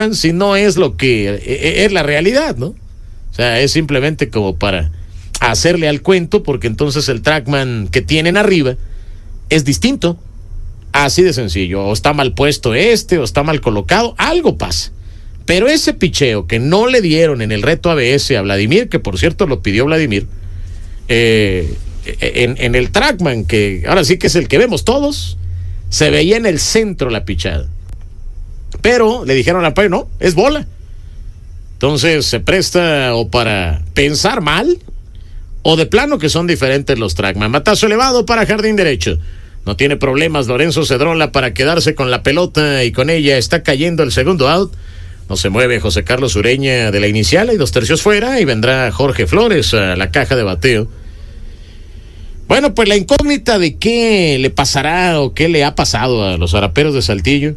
si no es lo que es la realidad, ¿no? O sea, es simplemente como para hacerle al cuento, porque entonces el trackman que tienen arriba es distinto. Así de sencillo. O está mal puesto o está mal colocado, algo pasa. Pero ese picheo que no le dieron en el reto ABS a Vladimir, que por cierto lo pidió Vladimir, en el trackman, que ahora sí que es el que vemos todos, se veía en el centro la pichada. Pero le dijeron a Pay, no, es bola. Entonces se presta o para pensar mal, o de plano que son diferentes los trackman. Batazo elevado para jardín derecho. No tiene problemas Lorenzo Cedrola para quedarse con la pelota y con ella está cayendo el segundo out. No se mueve José Carlos Ureña de la inicial, hay 2 tercios fuera y vendrá Jorge Flores a la caja de bateo. Bueno, pues la incógnita de qué le pasará o qué le ha pasado a los Araperos de Saltillo.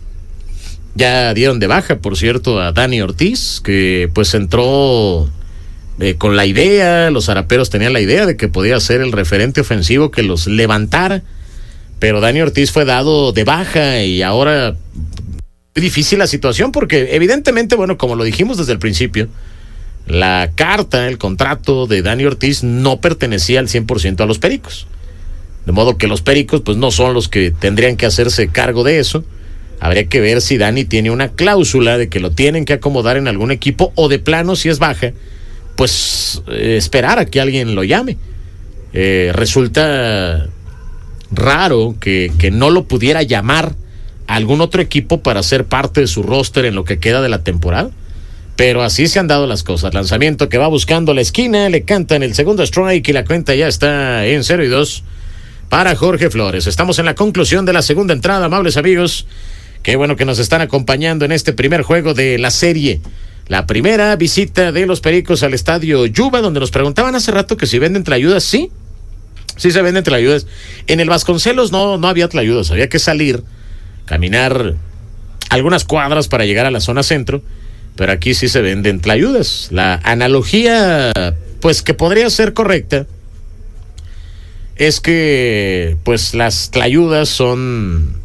Ya dieron de baja, por cierto, a Dani Ortiz, que pues entró con la idea, los Araperos tenían la idea de que podía ser el referente ofensivo que los levantara, pero Dani Ortiz fue dado de baja y ahora es difícil la situación porque evidentemente, bueno, como lo dijimos desde el principio, la carta, el contrato de Dani Ortiz no pertenecía al 100% a los Pericos. De modo que los Pericos pues no son los que tendrían que hacerse cargo de eso. Habría que ver si Dani tiene una cláusula de que lo tienen que acomodar en algún equipo o de plano, si es baja, pues esperar a que alguien lo llame. Resulta raro que no lo pudiera llamar a algún otro equipo para ser parte de su roster en lo que queda de la temporada. Pero así se han dado las cosas. Lanzamiento que va buscando la esquina, le cantan el segundo strike y la cuenta ya está en 0-2 para Jorge Flores. Estamos en la conclusión de la segunda entrada, amables amigos. Qué bueno que nos están acompañando en este primer juego de la serie. La primera visita de los Pericos al estadio Yuba, donde nos preguntaban hace rato que si venden tlayudas. Sí se venden tlayudas. En el Vasconcelos no había tlayudas, había que salir, caminar algunas cuadras para llegar a la zona centro, pero aquí sí se venden tlayudas. La analogía, pues que podría ser correcta, es que pues las tlayudas son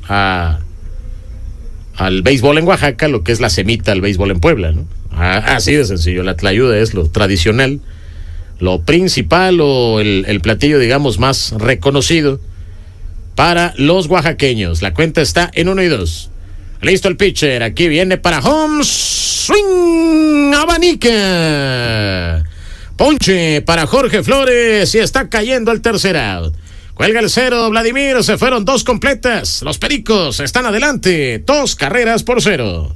al béisbol en Oaxaca lo que es la semita al béisbol en Puebla, ¿no? Así de sencillo. La tlayuda es lo tradicional, lo principal o el platillo, digamos, más reconocido para los oaxaqueños. La cuenta está en 1-2. Listo el pitcher, aquí viene para home, swing, abanica. Ponche para Jorge Flores y está cayendo el tercer out. Cuelga el 0, Vladimir, se fueron 2 completas. Los Pericos están adelante, 2-0.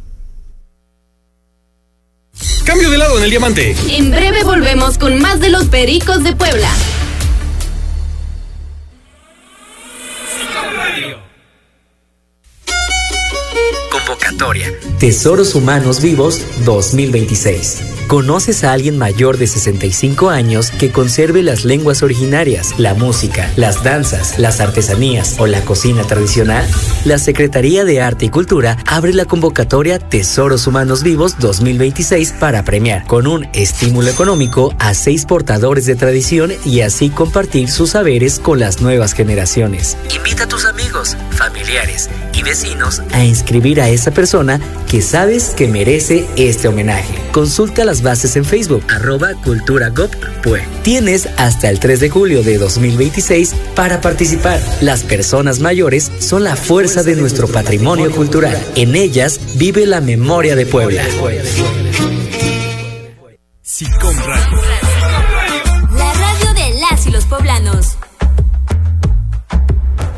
Cambio de lado en el diamante. En breve volvemos con más de los Pericos de Puebla. Convocatoria. Tesoros Humanos Vivos 2026. ¿Conoces a alguien mayor de 65 años que conserve las lenguas originarias, la música, las danzas, las artesanías o la cocina tradicional? La Secretaría de Arte y Cultura abre la convocatoria Tesoros Humanos Vivos 2026 para premiar con un estímulo económico a 6 portadores de tradición y así compartir sus saberes con las nuevas generaciones. Invita a tus amigos, familiares y vecinos a inscribir a esa persona que sabes que merece este homenaje. Consulta las bases en Facebook, @culturagop.pue. Tienes hasta el 3 de julio de 2026 para participar. Las personas mayores son la fuerza de nuestro patrimonio cultural. En ellas vive la memoria de Puebla. Sicom Radio. La radio de las y los poblanos.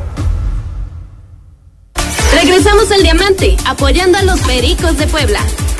Regresamos al Diamante, apoyando a los Pericos de Puebla.